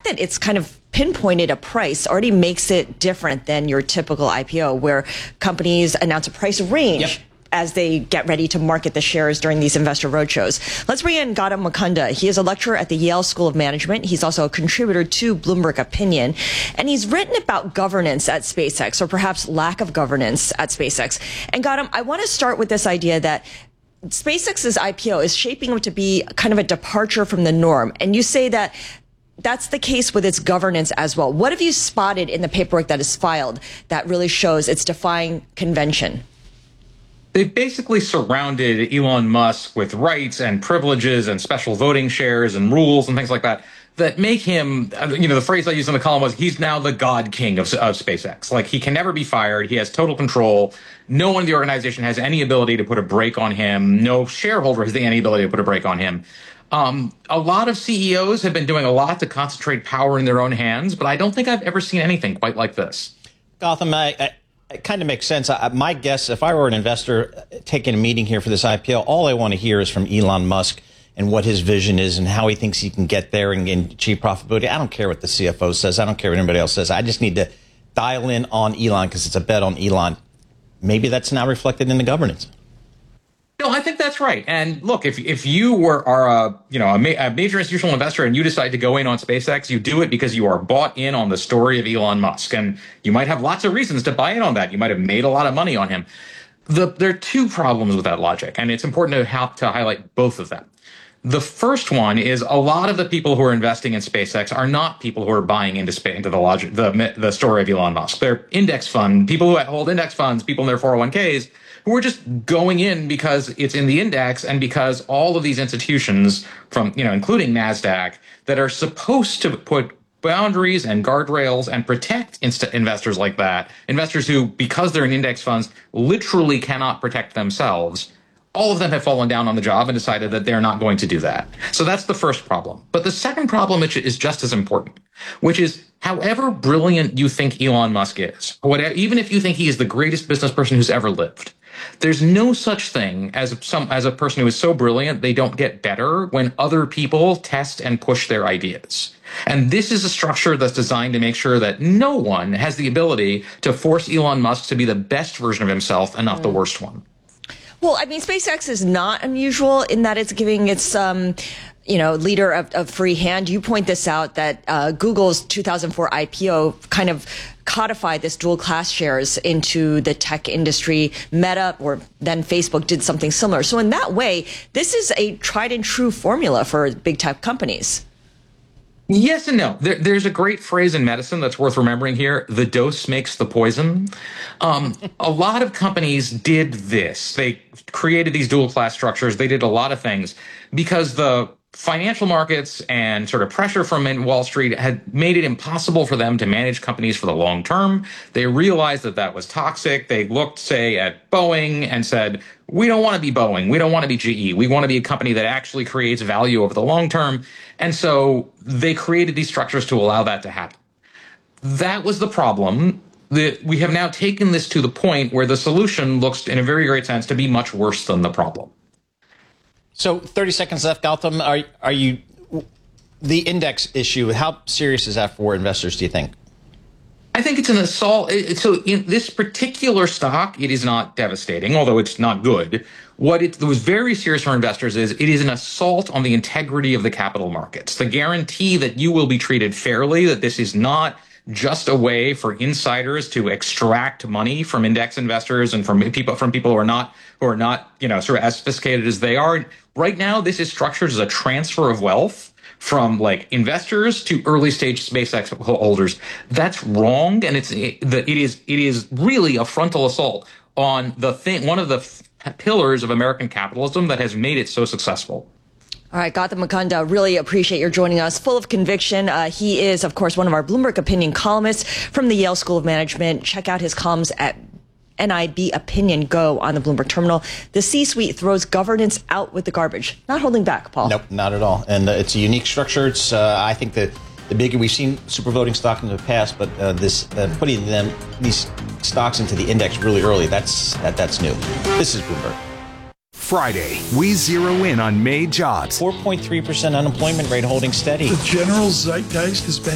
that it's kind of pinpointed a price already makes it different than your typical IPO, where companies announce a price range as they get ready to market the shares during these investor roadshows. Let's bring in Gautam Mukunda. He is a lecturer at the Yale School of Management. He's also a contributor to Bloomberg Opinion, and he's written about governance at SpaceX, or perhaps lack of governance at SpaceX. And Gautam, I want to start with this idea that SpaceX's IPO is shaping up to be kind of a departure from the norm. And you say that that's the case with its governance as well. What have you spotted in the paperwork that is filed that really shows it's defying convention? They've basically surrounded Elon Musk with rights and privileges and special voting shares and rules and things like that that make him, the phrase I used in the column was, he's now the God King of SpaceX. Like, he can never be fired. He has total control. No one in the organization has any ability to put a brake on him. No shareholder has any ability to put a brake on him. A lot of CEOs have been doing a lot to concentrate power in their own hands, but I don't think I've ever seen anything quite like this. Gautam, it kind of makes sense. My guess, if I were an investor taking a meeting here for this IPO, all I want to hear is from Elon Musk and what his vision is and how he thinks he can get there and achieve profitability. I don't care what the CFO says. I don't care what anybody else says. I just need to dial in on Elon because it's a bet on Elon. Maybe that's now reflected in the governance. No, I think that's right. And look, if you are a major institutional investor and you decide to go in on SpaceX, you do it because you are bought in on the story of Elon Musk, and you might have lots of reasons to buy in on that. You might have made a lot of money on him. There are two problems with that logic, and it's important to highlight both of them. The first one is a lot of the people who are investing in SpaceX are not people who are buying into the story of Elon Musk. They're index fund people who hold index funds, people in their 401ks. Who are just going in because it's in the index and because all of these institutions including NASDAQ, that are supposed to put boundaries and guardrails and protect investors like that, investors who, because they're in index funds, literally cannot protect themselves. All of them have fallen down on the job and decided that they're not going to do that. So that's the first problem. But the second problem, which is just as important, which is however brilliant you think Elon Musk is, even if you think he is the greatest business person who's ever lived, there's no such thing as a person who is so brilliant they don't get better when other people test and push their ideas. And this is a structure that's designed to make sure that no one has the ability to force Elon Musk to be the best version of himself and not the worst one. Well, I mean, SpaceX is not unusual in that it's giving its leader of free hand. You point this out that Google's 2004 IPO kind of codified this dual class shares into the tech industry. Meta, or then Facebook, did something similar. So in that way, this is a tried and true formula for big tech companies. Yes and no. There's a great phrase in medicine that's worth remembering here. The dose makes the poison. A lot of companies did this. They created these dual class structures. They did a lot of things because the financial markets and sort of pressure from Wall Street had made it impossible for them to manage companies for the long term. They realized that that was toxic. They looked, say, at Boeing and said, we don't want to be Boeing. We don't want to be GE. We want to be a company that actually creates value over the long term. And so they created these structures to allow that to happen. That was the problem. We have now taken this to the point where the solution looks, in a very great sense, to be much worse than the problem. So 30 seconds left, Gautam. Are you the index issue? How serious is that for investors, do you think? I think it's an assault. So in this particular stock, it is not devastating, although it's not good. What was very serious for investors is it is an assault on the integrity of the capital markets. The guarantee that you will be treated fairly, that this is not just a way for insiders to extract money from index investors and from people who are not sort of as sophisticated as they are. Right now, this is structured as a transfer of wealth from like investors to early stage SpaceX holders. That's wrong, and it is really a frontal assault on one of the pillars of American capitalism that has made it so successful. All right, Gautam Mukunda, really appreciate your joining us. Full of conviction. He is, of course, one of our Bloomberg Opinion columnists from the Yale School of Management. Check out his columns at NIB Opinion Go on the Bloomberg Terminal. The C-suite throws governance out with the garbage. Not holding back, Paul. Nope, not at all. And it's a unique structure. It's I think the bigger we've seen super voting stock in the past, but putting these stocks into the index really early, that's new. This is Bloomberg. Friday, we zero in on May jobs. 4.3% unemployment rate holding steady. The general zeitgeist has been